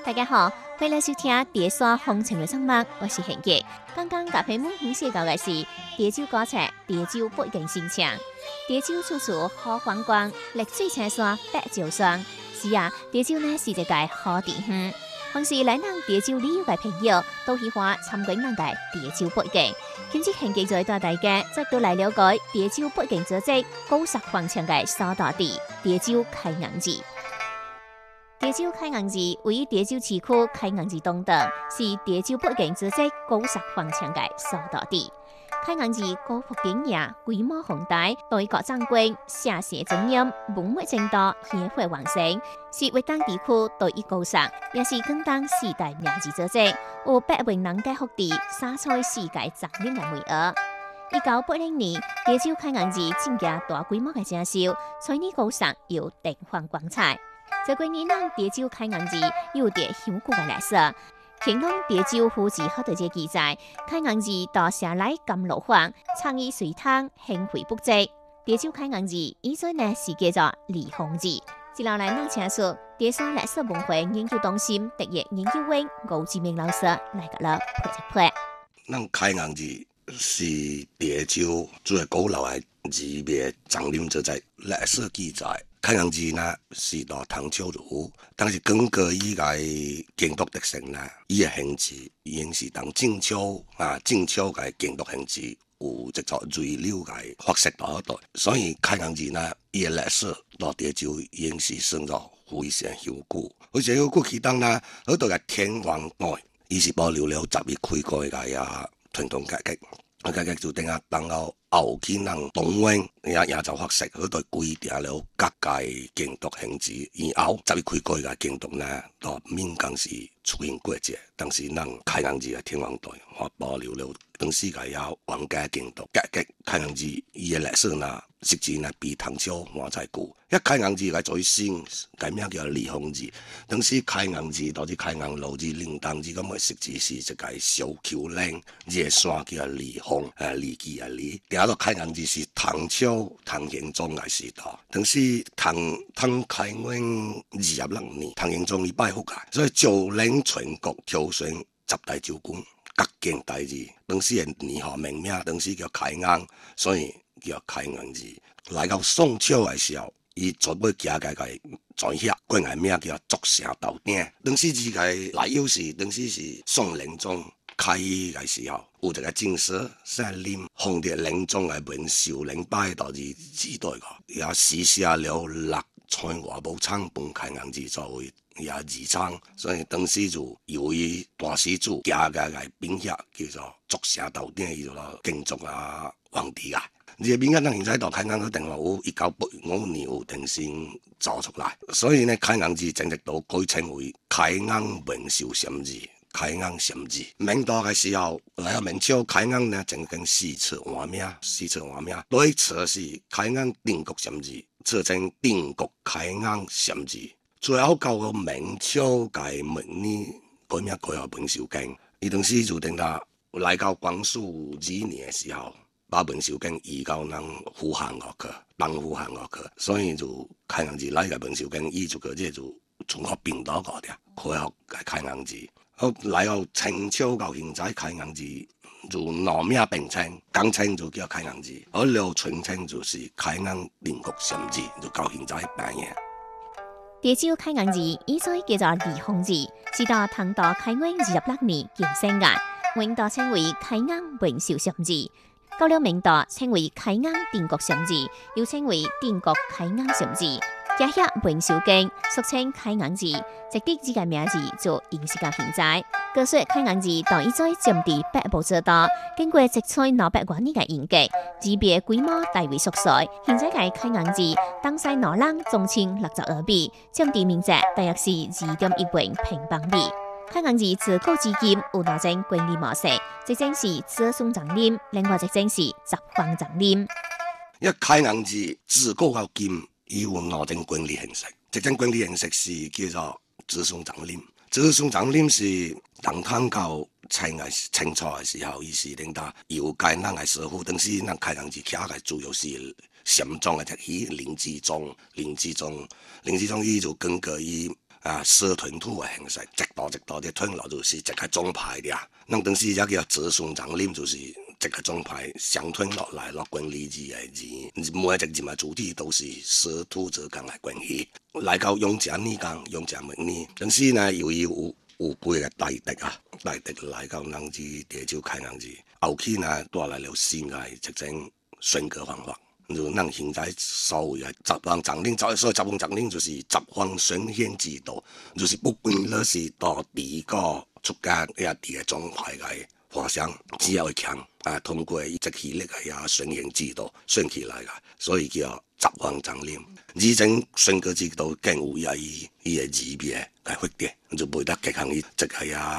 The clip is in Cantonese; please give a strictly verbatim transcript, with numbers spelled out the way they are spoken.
大家好，欢迎来收听《蝶沙风情的生物》，我是贤杰。刚刚甲屏幕显示到的是蝶洲古菜蝶洲北境新墙。蝶洲处处好风光，绿水青山白蕉霜。是啊，蝶洲呢是一个好地方。凡是来咱蝶洲旅游的朋友，都喜欢参观咱个蝶洲北境。今次贤杰就带大家再度来了解蝶洲北境组织九十方墙的所在地——蝶洲开阳寺。蝶洲开阳寺位于蝶洲市区开阳寺东侧，是蝶洲北境组织九十方墙的所在地。开阳寺古朴典雅，规模宏大，对各壮观，社社整验，文物程度鲜活旺盛，是华东地区独一高尚，也是广东四大名寺组织，有百万人嘅福地，洒在世界长领嘅美额。一九八零年，蝶洲开阳寺增加大规模嘅整修，彩泥高尚又灯光光彩。这几年，咱蝶洲开阳寺有着悠久嘅历史。乾隆蝶洲府志好多隻記載，開陽寺到城內甘露坊，倡議水湯，興惠不濟。蝶洲開陽寺以前呢是叫做離峰寺。接落來，咱請出蝶山歷史文化研究中心特約研究員吳志明老師來個了配一配。 咱開陽寺是蝶洲最古老嘅寺廟藏林所在，歷史記載。開陽寺呢是到唐朝儒，但是根據伊個建築特性呢，伊個形制已經是當正朝啊正朝個建築形制有一座銳流個發色到度，所以開陽寺呢伊個歷史到蝶洲已經是算作非常悠久。非常悠久其中呢，好多個天王廟，伊是保留了十二開過個呀傳統格局。啊，格局就等下當後後期人動員也也就發色，好多規定了各界建築形制，然後十一開過個建築呢，到閩江是出現過節，但是咱開陽寺嘅天王隊，我保留了當時個也皇家建築格局。開陽寺伊嘅歷史呢，實際呢比唐朝還在久。一開陽寺個最先個名叫離峰寺，當時開陽寺到啲開陽路至靈當寺咁嘅實際是一個小丘陵，呢個山叫離峰，誒離記啊離。行到開陽寺是唐朝唐玄宗嘅時代，當時唐唐開元二十六年，唐玄宗伊拜佛啊，所以朝令全國挑選十大州官。各件代志，當時嘅年號命名，當時叫開陽，所以叫開陽寺。來到宋朝嘅時候，伊全部加個個全寫，改個名叫竹城豆鼎。當時這個內有是，當時是宋仁宗開議嘅時候，有一個正史姓林，奉着仁宗嘅文壽陵拜到字字代個，也實寫了六川外武昌本開陽寺作為。也二昌，所以當時就由於大施主加個個兵俠叫做竹城豆鼎，叫做建築啊皇帝啊。呢個兵俠咱現在到開陽個定話有一九八五年有定先造出來，所以呢開陽寺正直到改稱為開陽文壽禪寺。開陽禪寺，明代嘅時候來到明朝，開陽呢正經四次換名，四次換名，第一次是開陽定國禪寺，次稱定國開陽禪寺。最後到個明朝嘅末年，改名改為文壽經。伊當時就等他來到光緒二年嘅時候，把文壽經移到咱府漢學去，東府漢學去，所以就開陽寺來個文壽經移出去，這就從學變到個啲，開學嘅開陽寺。好來到清朝到現在，開陽寺就攞名並稱，簡稱就叫開陽寺，而了全稱就是開陽定國禪寺，就到現在扮演。 蝶洲開陽寺以前叫做離峰寺，是到唐代開元二十六年建成嘅，明代稱為開陽文壽禪寺，到了明代稱為開陽定國禪寺，又稱為定國開陽禪寺。加下文壽經，俗稱開陽寺，直啲呢個名字就延續到現在。據說開陽寺到以前佔地百步之多，經過積采六百多年嘅研究，寺廟規模大為縮細。現在嘅開陽寺東西南廊總稱六十二米，佔地面積大約是二點一萬平方米。開陽寺自古至今有兩種管理模式，一種是子孫長林，另外一種是十方長林。 一開陽寺自古到今。伊有兩種管理形式，一種管理形式是叫做子孫長林。子孫長林是當唐到清嘅清初嘅時候，伊是領導有介咱嘅師傅，當時咱開陽寺徛嘅主要是禪宗嘅特許林志忠，林志忠，林志忠伊就根據伊啊，蛇吞吐嘅形式，一道一道的吞落就是一個宗派的啊。咱當時也叫子孫長領，就是一個宗派相吞落來，落管理字嘅字，每一隻字嘅主題都是蛇吐者講嘅關係。來到永嘉呢講，永嘉明呢，當時呢由於有有幾個大敵啊，大敵來到咱字潮州開陽字，後期呢帶來了新嘅一種選舉方法。就咱現在所謂嘅十方長領，所謂十方長領就是十方宣獻制度，就是不管你是到第個出家也第個宗派嘅華商，只要強啊通過一系列嘅也宣獻制度選起來嘅，所以叫十方長領。而種選舉制度更有伊伊嘅字別嘅發展，就袂得結合伊即係啊。